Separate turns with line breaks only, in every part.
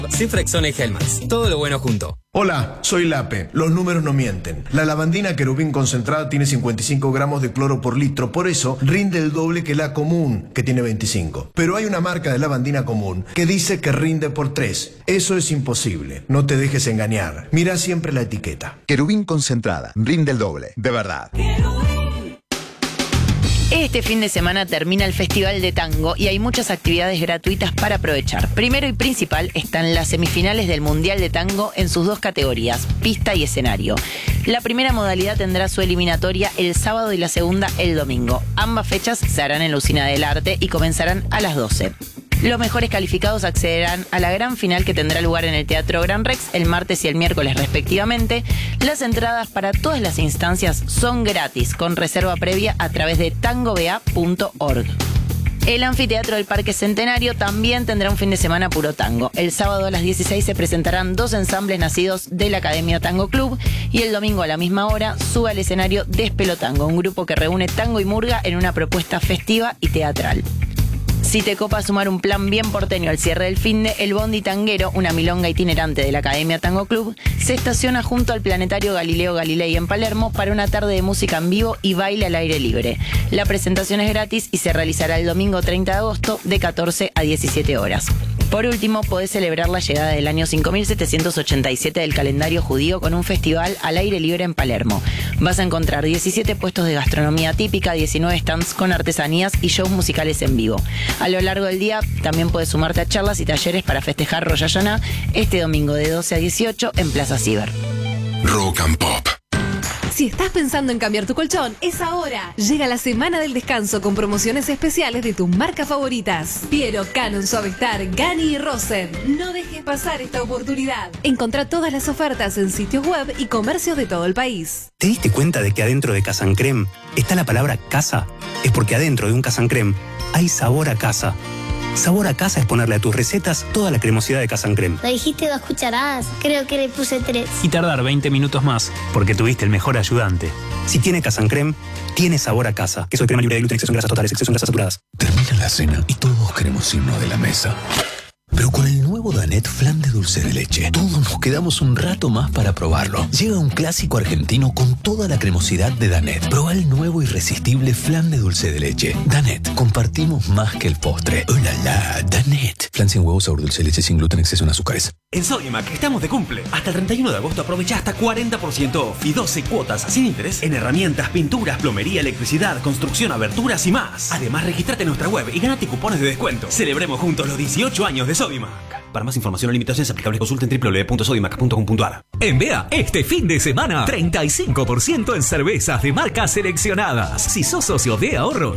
Cifrexone y Helmans. Todo lo bueno junto.
Hola, soy Lape. Los números no mienten. La lavandina Querubín concentrada tiene 55 gramos de cloro por litro. Por eso rinde el doble que la común, que tiene 25. Pero hay una marca de lavandina común que dice que rinde por 3. Eso es imposible. No te dejes engañar. Mira siempre la etiqueta.
Querubín concentrada. Rinde el doble. De verdad.
Este fin de semana termina el Festival de Tango y hay muchas actividades gratuitas para aprovechar. Primero y principal están las semifinales del Mundial de Tango en sus dos categorías, pista y escenario. La primera modalidad tendrá su eliminatoria el sábado y la segunda el domingo. Ambas fechas se harán en la Usina del Arte y comenzarán a las 12. Los mejores calificados accederán a la gran final que tendrá lugar en el Teatro Gran Rex el martes y el miércoles respectivamente. Las entradas para todas las instancias son gratis, con reserva previa a través de tangoba.org. El anfiteatro del Parque Centenario también tendrá un fin de semana puro tango. El sábado a las 16 se presentarán 2 ensambles nacidos de la Academia Tango Club y el domingo a la misma hora sube al escenario Despelotango, un grupo que reúne tango y murga en una propuesta festiva y teatral. Si te copa sumar un plan bien porteño al cierre del finde, el Bondi Tanguero, una milonga itinerante de la Academia Tango Club, se estaciona junto al Planetario Galileo Galilei en Palermo para una tarde de música en vivo y baile al aire libre. La presentación es gratis y se realizará el domingo 30 de agosto de 14 a 17 horas. Por último, podés celebrar la llegada del año 5787 del calendario judío con un festival al aire libre en Palermo. Vas a encontrar 17 puestos de gastronomía típica, 19 stands con artesanías y shows musicales en vivo. A lo largo del día también puedes sumarte a charlas y talleres para festejar Rosh Hashanah este domingo de 12 a 18 en Plaza Ciber.
Rock and Pop.
Si estás pensando en cambiar tu colchón, es ahora. Llega la semana del descanso con promociones especiales de tus marcas favoritas. Piero, Canon, Suavestar, Gani y Rosen. No dejes pasar esta oportunidad. Encontrá todas las ofertas en sitios web y comercios de todo el país.
¿Te diste cuenta de que adentro de Casa Creme está la palabra casa? Es porque adentro de un Casa Creme hay sabor a casa. Sabor a casa es ponerle a tus recetas toda la cremosidad de Casa Creme.
Le dijiste 2 cucharadas, creo que le puse 3.
Y tardar 20 minutos más, porque tuviste el mejor ayudante. Si tiene Casa Creme, tiene sabor a casa. Queso de crema libre de gluten, exceso en grasas totales, exceso en grasas saturadas.
Termina la cena y todos queremos irnos de la mesa. Pero con el nuevo Danette Flan de dulce de leche, todos nos quedamos un rato más para probarlo. Llega un clásico argentino con toda la cremosidad de Danette. Proba el nuevo irresistible flan de dulce de leche. Danette, compartimos más que el postre. ¡Oh la la! Danette. Flan sin huevos, sabor dulce de leche, sin gluten, exceso en azúcares.
En Sodimac estamos de cumple. Hasta el 31 de agosto aprovecha hasta 40% off y 12 cuotas sin interés en herramientas, pinturas, plomería, electricidad, construcción, aberturas y más. Además, regístrate en nuestra web y gánate cupones de descuento. Celebremos juntos los 18 años de Sodimac. Para más información o limitaciones aplicables consulten www.sodimac.com.ar.
En BEA, este fin de semana, 35% en cervezas de marcas seleccionadas. Si sos socio de ahorro,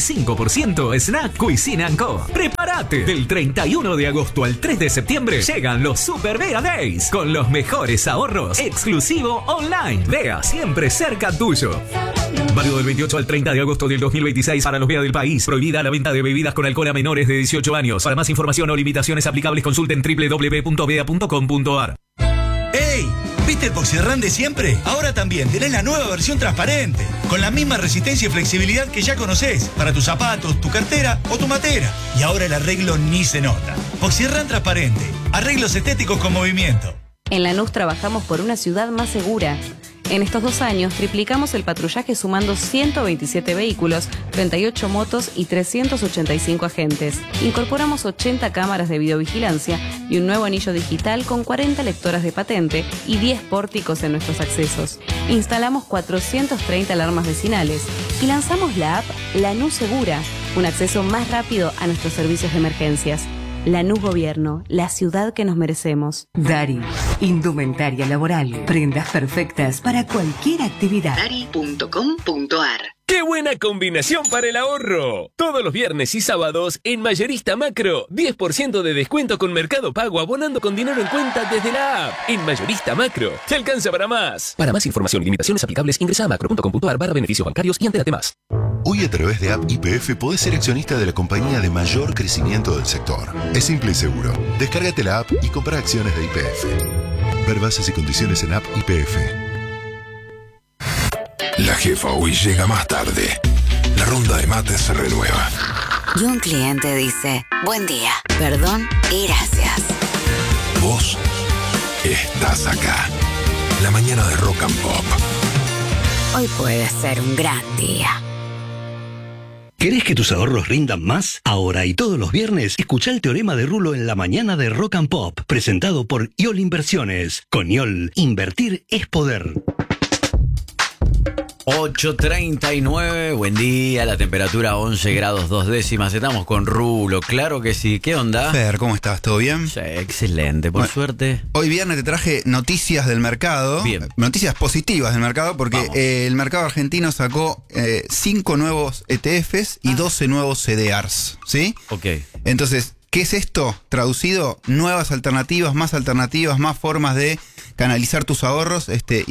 35% Snack Cuisine & Co. Prepárate. Del 31 de agosto al 3 de septiembre llegan los Super BEA Days con los mejores ahorros exclusivo online. BEA, siempre cerca tuyo. Válido del 28 al 30 de agosto del 2026 para los BEA del país. Prohibida la venta de bebidas con alcohol a menores de 18 años. Para más información o limitaciones aplicables consulten www.bea.com.ar.
¡Ey! ¿Viste el Poxirrán de siempre? Ahora también tenés la nueva versión transparente, con la misma resistencia y flexibilidad que ya conocés, para tus zapatos, tu cartera o tu matera. Y ahora el arreglo ni se nota. Poxirrán transparente, arreglos estéticos con movimiento.
En Lanús trabajamos por una ciudad más segura. En estos 2 años triplicamos el patrullaje sumando 127 vehículos, 38 motos y 385 agentes. Incorporamos 80 cámaras de videovigilancia y un nuevo anillo digital con 40 lectoras de patente y 10 pórticos en nuestros accesos. Instalamos 430 alarmas vecinales y lanzamos la app Lanús Segura, un acceso más rápido a nuestros servicios de emergencias. Lanús Gobierno, la ciudad que nos merecemos.
Dari, indumentaria laboral, prendas perfectas para cualquier actividad.
Dari.com.ar. ¡Qué buena combinación para el ahorro! Todos los viernes y sábados en Mayorista Macro, 10% de descuento con Mercado Pago abonando con dinero en cuenta desde la app. En Mayorista Macro, te alcanza para más. Para más información y limitaciones aplicables, ingresa a macro.com.ar/beneficios bancarios y entérate más.
Hoy a través de App YPF podés ser accionista de la compañía de mayor crecimiento del sector. Es simple y seguro. Descárgate la app y compra acciones de YPF. Ver bases y condiciones en App YPF.
La jefa hoy llega más tarde. La ronda de mates se renueva.
Y un cliente dice, buen día, perdón y gracias.
estás acá. La mañana de Rock and Pop.
Hoy puede ser un gran día.
¿Querés que tus ahorros rindan más? Ahora y todos los viernes, escucha el teorema de Rulo en la mañana de Rock and Pop, presentado por YOL Inversiones. Con YOL, invertir es poder.
8:39, buen día, la temperatura 11 grados 2 décimas, estamos con Rulo, claro que sí, ¿qué onda?
Fer, ¿cómo estás? ¿Todo bien?
Sí, excelente, por suerte.
Hoy viernes te traje noticias del mercado,
bien.
Noticias positivas del mercado, porque el mercado argentino sacó 5 nuevos ETFs y 12 nuevos CDRs, ¿sí?
Ok.
Entonces, ¿qué es esto? Traducido, nuevas alternativas, más formas de canalizar tus ahorros,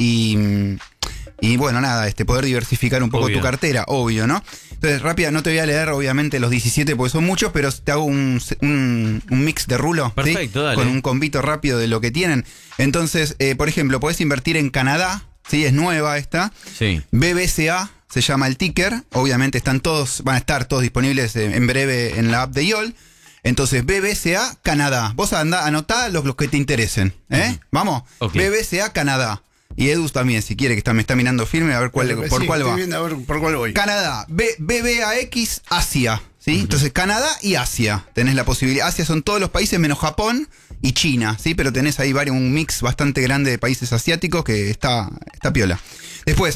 y bueno, nada, poder diversificar un poco tu cartera, obvio, ¿no? Entonces, rápida, no te voy a leer obviamente los 17 porque son muchos, pero te hago un mix de Rulo.
Perfecto,
¿sí?
Dale.
Con un combito rápido de lo que tienen. Entonces, por ejemplo, podés invertir en Canadá, ¿sí? Es nueva esta.
Sí.
BBCA se llama el ticker. Obviamente van a estar todos disponibles en breve en la app de YOL. Entonces, BBCA Canadá. Vos anotá los que te interesen, ¿eh? Vamos.
Okay.
BBCA Canadá. Y Edu también, si quiere, que me está mirando firme, a ver por cuál va.
Viendo a ver por cuál voy.
Canadá, BBAX, Asia, ¿sí? Entonces, Canadá y Asia, tenés la posibilidad. Asia son todos los países menos Japón y China, ¿sí? Pero tenés ahí un mix bastante grande de países asiáticos que está piola. Después,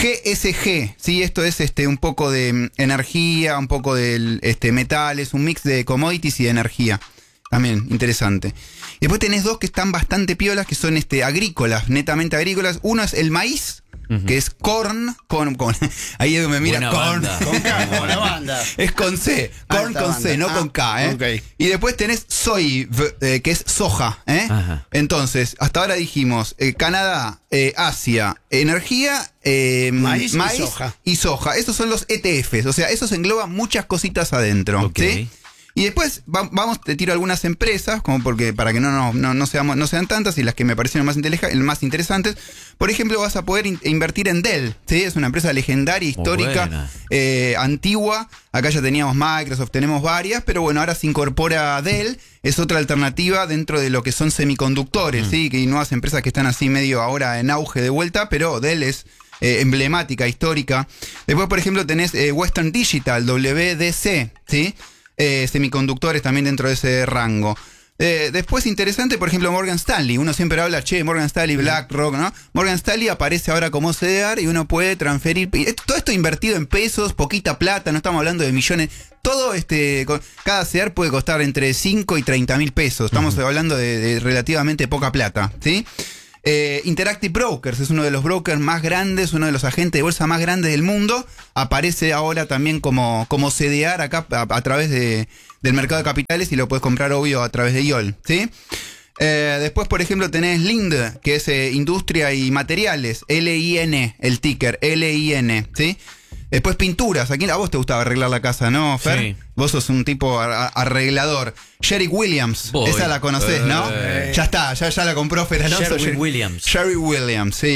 GSG, ¿sí? Esto es un poco de energía, un poco de metales, un mix de commodities y de energía. También, interesante. Y después tenés dos que están bastante piolas, que son agrícolas, netamente agrícolas. Uno es el maíz, que es corn, con ahí Edu me mira,
buena
corn.
banda.
Con K, como la banda.
Es con C, corn
Alta
con
banda.
C, no con K, ¿eh?
Ok.
Y después tenés soy, que es soja, ¿eh?
Ajá.
Entonces, hasta ahora dijimos, Canadá, Asia, energía,
Maíz y soja.
Esos son los ETFs, o sea, esos engloban muchas cositas adentro,
Ok.
¿sí? Y después te tiro algunas empresas, como para que no sean tantas, y las que me parecieron más interesantes. Por ejemplo, vas a poder invertir en Dell, ¿sí? Es una empresa legendaria, histórica, antigua. Acá ya teníamos Microsoft, tenemos varias, pero bueno, ahora se incorpora Dell. Es otra alternativa dentro de lo que son semiconductores, ¿sí? Que hay nuevas empresas que están así medio ahora en auge de vuelta, pero Dell es emblemática, histórica. Después, por ejemplo, tenés Western Digital, WDC, ¿sí? Semiconductores también dentro de ese rango. Después interesante, por ejemplo, Morgan Stanley. Uno siempre habla, Morgan Stanley, BlackRock, ¿no? Morgan Stanley aparece ahora como CDR y uno puede transferir. Todo esto invertido en pesos, poquita plata, no estamos hablando de millones. Todo cada CDR puede costar entre 5 y 30 mil pesos. Estamos hablando de relativamente poca plata, ¿sí? Interactive Brokers es uno de los brokers más grandes, uno de los agentes de bolsa más grandes del mundo. Aparece ahora también como CDR acá a través del mercado de capitales y lo puedes comprar, obvio, a través de YOL, ¿sí? Después, por ejemplo, tenés Lind, que es Industria y Materiales, LIN, el ticker, LIN, ¿sí? Después pinturas. A vos te gustaba arreglar la casa, ¿no, Fer?
Sí.
Vos sos un tipo arreglador. Sherwin Williams, esa la conocés, ¿no? Ya está, ya la compró Fer Alonso.
Sherwin Williams.
Sherwin Williams, sí,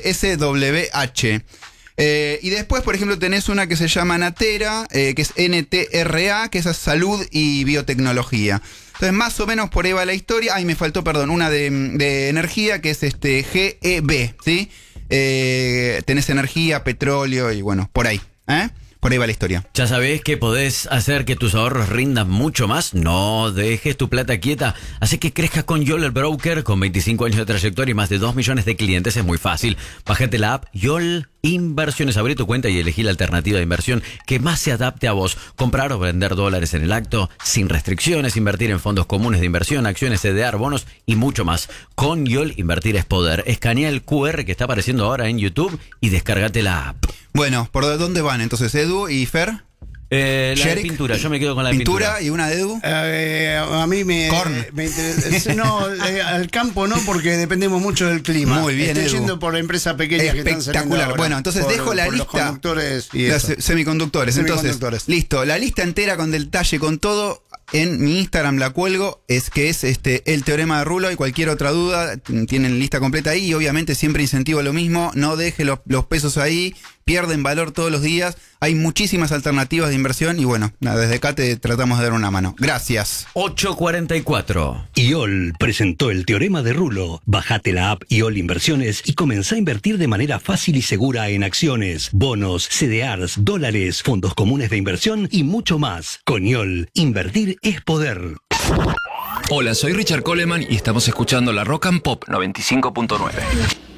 SWH. Y después, por ejemplo, tenés una que se llama Natera, que es NTRA, que es salud y biotecnología. Entonces, más o menos por ahí va la historia. Me faltó, una de energía, que es GEB, ¿sí? Tenés energía, petróleo y bueno, por ahí, Por ahí va la historia.
¿Ya sabés que podés hacer que tus ahorros rindan mucho más? No dejes tu plata quieta. Así que crezcas con YOL, el broker, con 25 años de trayectoria y más de 2 millones de clientes. Es muy fácil. Bájate la app YOL Inversiones. Abrí tu cuenta y elegí la alternativa de inversión que más se adapte a vos. Comprar o vender dólares en el acto, sin restricciones. Invertir en fondos comunes de inversión, acciones, CDR, bonos y mucho más. Con YOL, invertir es poder. Escanea el QR que está apareciendo ahora en YouTube y descargate la app.
Bueno, ¿por dónde van entonces, Edu y Fer?
La de pintura, yo me quedo con la de pintura.
¿Pintura y una de Edu?
A mí me interesa. No, al campo no, porque dependemos mucho del clima.
Muy bien,
estoy
Edu.
yendo por empresas pequeñas que están saliendo
Espectacular.
ahora.
Bueno, entonces dejo la
por
lista.
Los conductores y
Los
eso.
semiconductores. Entonces, listo. La lista entera con detalle, con todo. En mi Instagram la cuelgo, que es el teorema de Rulo, y cualquier otra duda tienen lista completa ahí, y obviamente siempre incentivo lo mismo, no deje los pesos ahí, pierden valor todos los días. Hay muchísimas alternativas de inversión y bueno, desde acá te tratamos de dar una mano. Gracias.
8:44.
IOL presentó el teorema de Rulo. Bajate la app IOL Inversiones y comenzá a invertir de manera fácil y segura en acciones, bonos, CDRs, dólares, fondos comunes de inversión y mucho más. Con IOL, invertir es poder.
Hola, soy Richard Coleman y estamos escuchando la Rock and Pop 95.9.